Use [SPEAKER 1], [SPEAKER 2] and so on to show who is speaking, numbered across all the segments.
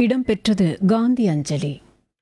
[SPEAKER 1] இடம்பெற்றது காந்தி அஞ்சலி.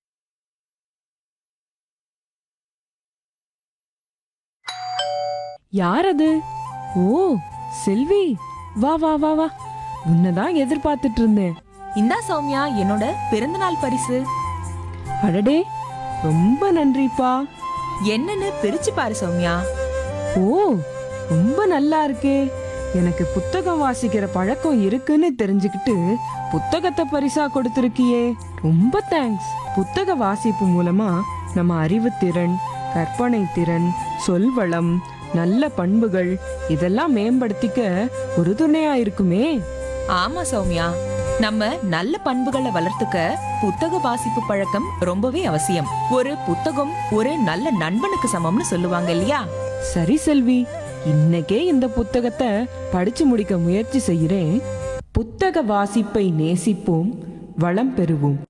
[SPEAKER 2] யார் அது? ஓ, செல்வி, வா வா வா வா. உன்னதான் எதிர்பார்த்துட்டு இருந்தேன்.
[SPEAKER 3] இந்தா சௌமியா, என்னோட பிறந்தநாள் பரிசு.
[SPEAKER 2] அடடே, ரொம்ப நன்றிப்பா.
[SPEAKER 3] என்னன்னு பிரிச்சு பாரு சௌமியா.
[SPEAKER 2] ஓ, ரொம்ப நல்லா இருக்கே. எனக்கு புத்தகம் வாசிக்கிற பழக்கம் இருக்குன்னு தெரிஞ்சுக்கிட்டு புத்தகத்தை பரிசா கொடுத்திருக்கியே, ரொம்ப தேங்க்ஸ். புத்தக வாசிப்பு மூலமா நம்ம அறிவுத்திறன், கற்பனை திறன், சொல்வளம், நல்ல பண்புகள் இதெல்லாம் மேம்படுத்திக்க ஒரு துணையா இருக்குமே.
[SPEAKER 3] ஆமா சௌமியா, நம்ம நல்ல பண்புகளை வளர்த்துக்க புத்தக வாசிப்பு பழக்கம் ரொம்பவே அவசியம். ஒரு புத்தகம் ஒரு நல்ல நண்பனுக்கு சமம்னு சொல்லுவாங்க இல்லையா?
[SPEAKER 2] சரி செல்வி, இன்னைக்கே இந்த புத்தகத்தை படிச்சு முடிக்க முயற்சி செய்கிறேன். புத்தக வாசிப்பை நேசிப்போம், வளம் பெறுவோம்.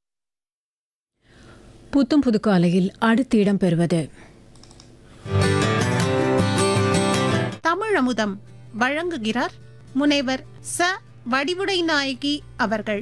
[SPEAKER 1] புத்தும் புது காலையில் அடுத்து இடம்பெறுவது
[SPEAKER 4] தமிழமுதம். வழங்குகிறார் முனைவர் ச வடிவுடை நாயகி அவர்கள்.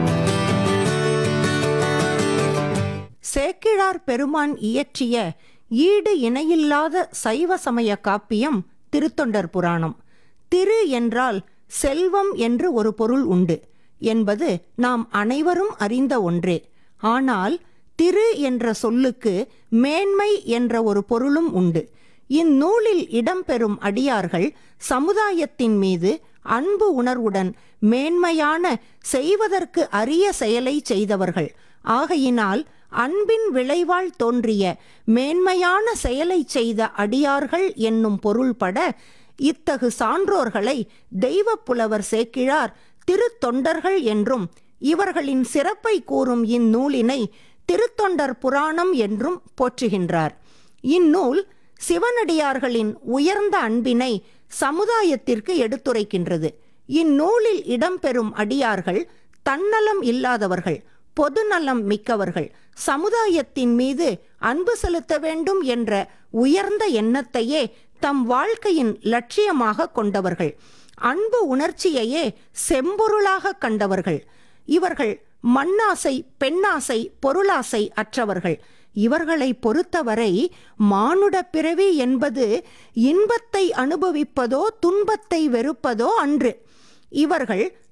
[SPEAKER 5] சேக்கிழார் பெருமான் இயற்றிய ஈடு இணையில்லாத சைவ சமய காப்பியம் திருத்தொண்டர் புராணம். திரு என்றால் செல்வம் என்று ஒரு பொருள் உண்டு என்பது நாம் அனைவரும் அறிந்த ஒன்றே. ஆனால் திரு என்ற சொல்லுக்கு மேன்மை என்ற ஒரு பொருளும் உண்டு. இந்நூலில் இடம்பெறும் அடியார்கள் சமுதாயத்தின் மீது அன்பு உணர்வுடன் மேன்மையான செய்வதற்கு அரிய செயலை செய்தவர்கள். ஆகையினால் அன்பின் விளைவால் தோன்றிய மேன்மையான செயலை செய்த அடியார்கள் என்னும் பொருள்பட இத்தகு சான்றோர்களை தெய்வப்புலவர் சேக்கிழார் திருத்தொண்டர்கள் என்றும், இவர்களின் சிறப்பை கூறும் இந்நூலினை திருத்தொண்டர் புராணம் என்றும் போற்றுகின்றார். இந்நூல் சிவனடியார்களின் உயர்ந்த அன்பினை சமுதாயத்திற்கு எடுத்துரைக்கின்றது. இந்நூலில் இடம்பெறும் அடியார்கள் தன்னலம் இல்லாதவர்கள், பொதுநலம் மிக்கவர்கள், சமுதாயத்தின் மீது அன்பு செலுத்த வேண்டும் என்ற உயர்ந்த எண்ணத்தையே தம் வாழ்க்கையின் லட்சியமாக கொண்டவர்கள், அன்பு உணர்ச்சியையே செம்பொருளாக கண்டவர்கள். இவர்கள் மண்ணாசை, பெண்ணாசை, பொருளாசை அற்றவர்கள். இவர்களை பொறுத்தவரை மானுட பிறவி என்பது இன்பத்தை அனுபவிப்பதோ துன்பத்தை வெறுப்பதோ அன்று. இவர்கள்